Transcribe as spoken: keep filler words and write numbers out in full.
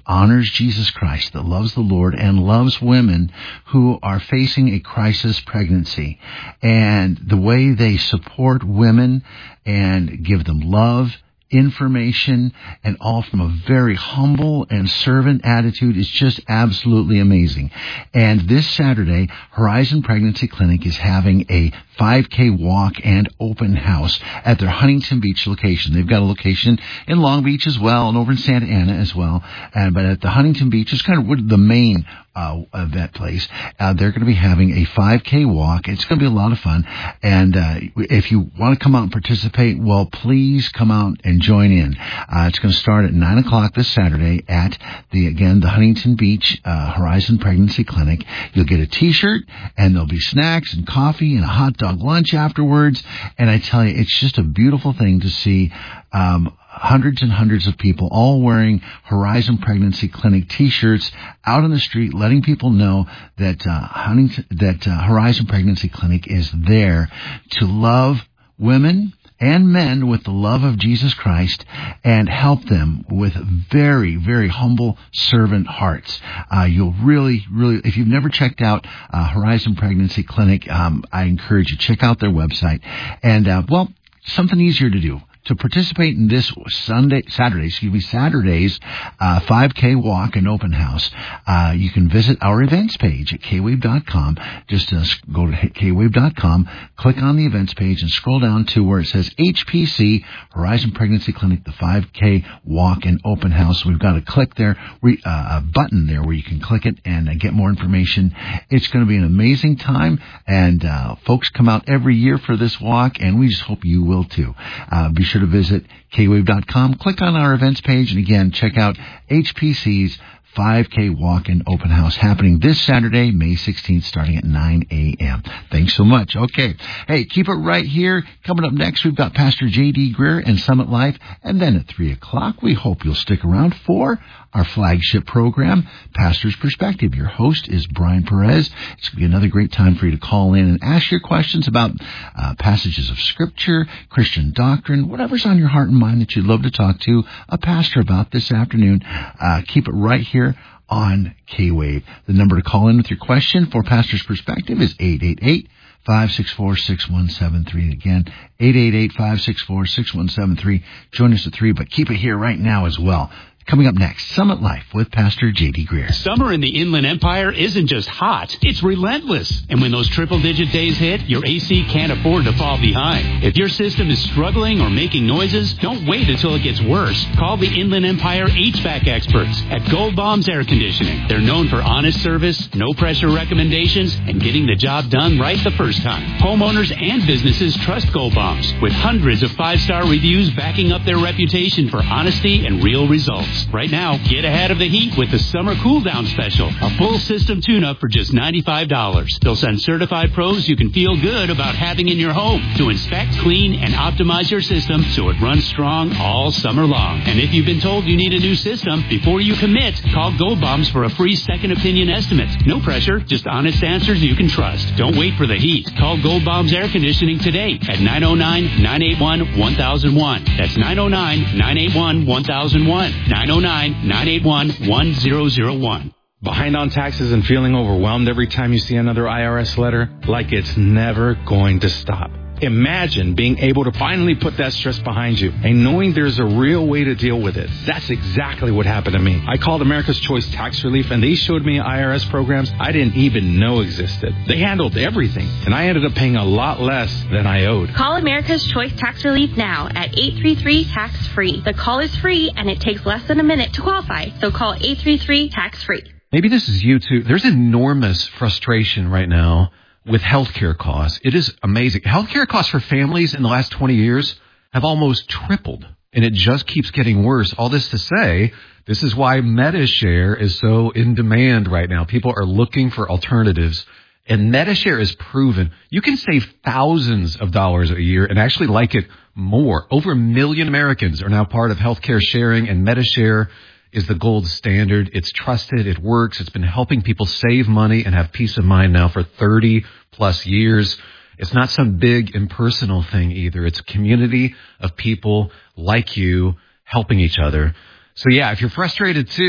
honors Jesus Christ, that loves the Lord, and loves women who are facing a crisis pregnancy. And the way they support women and give them love, information, and all from a very humble and servant attitude is just absolutely amazing. And this Saturday, Horizon Pregnancy Clinic is having a five K walk and open house at their Huntington Beach location. They've got a location in Long Beach as well, and over in Santa Ana as well. And but at the Huntington Beach is kind of the main uh, event place. Uh, they're going to be having a five K walk. It's going to be a lot of fun. And uh, if you want to come out and participate, well, please come out and join in. Uh, it's going to start at nine o'clock this Saturday at the again the Huntington Beach uh, Horizon Pregnancy Clinic. You'll get a T-shirt, and there'll be snacks and coffee and a hot dog lunch afterwards. And I tell you, it's just a beautiful thing to see um, hundreds and hundreds of people all wearing Horizon Pregnancy Clinic T-shirts out on the street, letting people know that uh, Huntington, that uh, Horizon Pregnancy Clinic is there to love women and men with the love of Jesus Christ and help them with very, very humble servant hearts. Uh, you'll really, really, if you've never checked out uh, Horizon Pregnancy Clinic, um, I encourage you to check out their website. And, uh, well, something easier to do. To participate in this Sunday, Saturday, excuse me, Saturday's uh, five K walk and open house, uh, you can visit our events page at k wave dot com. Just uh, go to k wave dot com, click on the events page, and scroll down to where it says H P C, Horizon Pregnancy Clinic, the five K walk and open house. We've got a click there, re, uh, a button there where you can click it and uh, get more information. It's going to be an amazing time, and uh, folks come out every year for this walk, and we just hope you will too. Uh, be sure to visit k wave dot com, click on our events page, and again, check out H P C's five K walk and open house happening this Saturday, May sixteenth, starting at nine a.m. Thanks so much. Okay. Hey, keep it right here. Coming up next, we've got Pastor J D. Greer and Summit Life. And then at three o'clock, we hope you'll stick around for our flagship program, Pastor's Perspective. Your host is Brian Perez. It's going to be another great time for you to call in and ask your questions about uh, passages of Scripture, Christian doctrine, whatever's on your heart and mind that you'd love to talk to a pastor about this afternoon. Uh, keep it right here on K-Wave. The number to call in with your question for Pastor's Perspective is eight eight eight, five six four, six one seven three. Again, eight eight eight, five six four, six one seven three. Join us at three, but keep it here right now as well. Coming up next, Summit Life with Pastor J D. Greer. Summer in the Inland Empire isn't just hot, it's relentless. And when those triple-digit days hit, your A C can't afford to fall behind. If your system is struggling or making noises, don't wait until it gets worse. Call the Inland Empire H V A C experts at Gold Bombs Air Conditioning. They're known for honest service, no-pressure recommendations, and getting the job done right the first time. Homeowners and businesses trust Gold Bombs, with hundreds of five-star reviews backing up their reputation for honesty and real results. Right now, get ahead of the heat with the Summer Cool Down Special, a full system tune-up for just ninety-five dollars. They'll send certified pros you can feel good about having in your home to inspect, clean, and optimize your system so it runs strong all summer long. And if you've been told you need a new system, before you commit, call Gold Bombs for a free second opinion estimate. No pressure, just honest answers you can trust. Don't wait for the heat. Call Gold Bombs Air Conditioning today at nine oh nine, nine eight one, one thousand one. That's nine oh nine, nine eight one, one thousand one. nine oh nine, nine eight one, one thousand one. Behind on taxes and feeling overwhelmed every time you see another I R S letter? Like it's never going to stop. Imagine being able to finally put that stress behind you and knowing there's a real way to deal with it. That's exactly what happened to me. I called America's Choice Tax Relief, and they showed me I R S programs I didn't even know existed. They handled everything, and I ended up paying a lot less than I owed. Call America's Choice Tax Relief now at eight three three, tax free. The call is free, and it takes less than a minute to qualify. So call eight three three, tax free. Maybe this is you, too. There's enormous frustration right now with healthcare costs. It is amazing. Healthcare costs for families in the last twenty years have almost tripled, and it just keeps getting worse. All this to say, this is why Medi-Share is so in demand right now. People are looking for alternatives, and Medi-Share is proven. You can save thousands of dollars a year and actually like it more. Over a million Americans are now part of healthcare sharing, and Medi-Share is the gold standard. It's trusted. It works. It's been helping people save money and have peace of mind now for thirty plus years. It's not some big impersonal thing either. It's a community of people like you helping each other. So yeah, if you're frustrated too,